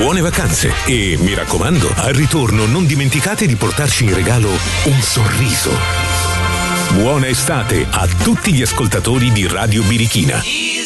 buone vacanze e, mi raccomando, al ritorno non dimenticate di portarci in regalo un sorriso. Buona estate a tutti gli ascoltatori di Radio Birichina.